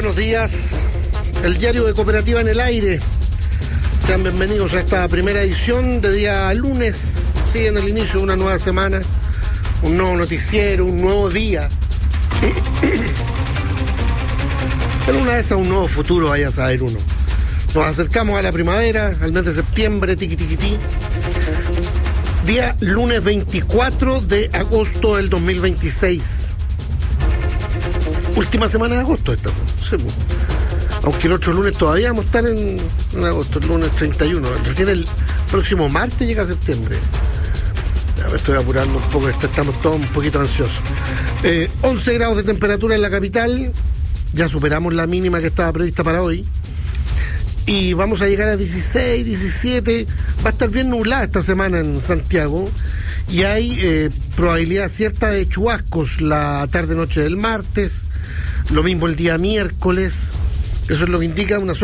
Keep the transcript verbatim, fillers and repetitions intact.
buenos días. El diario de Cooperativa en el aire. Sean bienvenidos a esta primera edición de día lunes. Sí, en el inicio de una nueva semana, un nuevo noticiero, un nuevo día. Pero una vez a un nuevo futuro, vaya a saber uno. Nos acercamos a la primavera, al mes de septiembre, tiqui tiqui ti. Día lunes veinticuatro de agosto del dos mil veintiséis. Última semana de agosto esta. Sí, aunque el otro lunes todavía vamos a estar en, en agosto, el lunes treinta y uno. Recién el próximo martes llega septiembre. Ya me estoy apurando un poco, estamos todos un poquito ansiosos. Eh, once grados de temperatura en la capital. Ya superamos la mínima que estaba prevista para hoy. Y vamos a llegar a dieciséis, diecisiete. Va a estar bien nublada esta semana en Santiago. Y hay eh, probabilidad cierta de chubascos la tarde-noche del martes. Lo mismo el día miércoles. Eso es lo que indica una